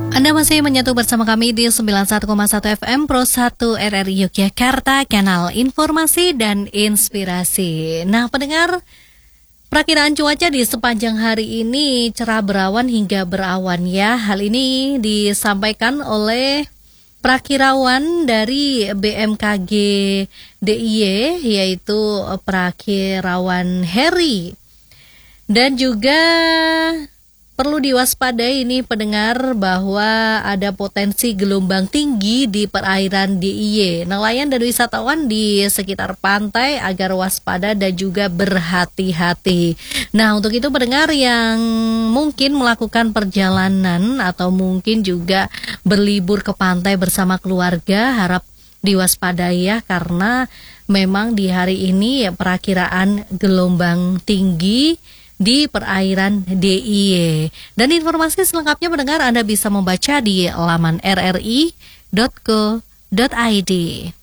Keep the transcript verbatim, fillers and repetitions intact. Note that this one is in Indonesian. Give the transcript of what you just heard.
Anda masih menyatu bersama kami di sembilan puluh satu koma satu F M Pro satu R R I Yogyakarta, kanal informasi dan inspirasi. Nah, pendengar, perakiraan cuaca di sepanjang hari ini cerah berawan hingga berawan ya. Hal ini disampaikan oleh prakirawan dari B M K G D I Y, yaitu Prakirawan Heri. Dan juga perlu diwaspadai ini pendengar bahwa ada potensi gelombang tinggi di perairan D I Y. Nelayan dan wisatawan di sekitar pantai agar waspada dan juga berhati-hati. Nah, untuk itu pendengar yang mungkin melakukan perjalanan atau mungkin juga berlibur ke pantai bersama keluarga, harap diwaspadai ya, karena memang di hari ini ya perakiraan gelombang tinggi di perairan D I Y. Dan informasi selengkapnya pendengar Anda bisa membaca di laman r r i dot co dot i d.